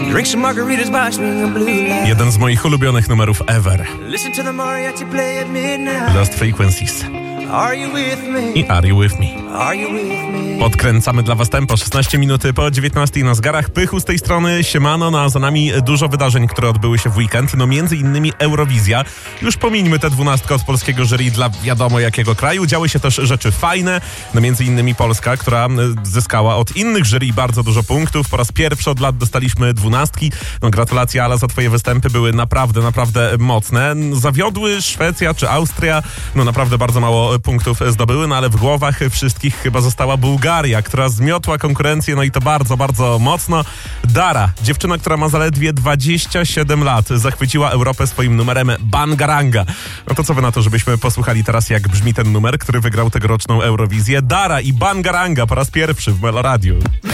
Drink some margaritas by swinging blue lights. Jeden z moich ulubionych numerów ever. Listen to the mariachi play at midnight. Lost Frequencies Are you with me? i Are You With Me. Are you with me? Podkręcamy dla was tempo. 16 minuty po 19 na zegarach. Pychu z tej strony, siemano. No a za nami dużo wydarzeń, które odbyły się w weekend. No między innymi Eurowizja. Już pomińmy tę 12 od polskiego jury dla wiadomo jakiego kraju. Działy się też rzeczy fajne. No między innymi Polska, która zyskała od innych jury bardzo dużo punktów. Po raz pierwszy od lat dostaliśmy 12. No gratulacje, Ala, za twoje występy były naprawdę, naprawdę mocne. Zawiodły Szwecja czy Austria. No naprawdę bardzo mało punktów zdobyły, no ale w głowach wszystkich chyba została Bułgaria, która zmiotła konkurencję, no i to bardzo, bardzo mocno. Dara, dziewczyna, która ma zaledwie 27 lat, zachwyciła Europę swoim numerem Bangaranga. No to co wy na to, żebyśmy posłuchali teraz, jak brzmi ten numer, który wygrał tegoroczną Eurowizję? Dara i Bangaranga po raz pierwszy w Meloradiu.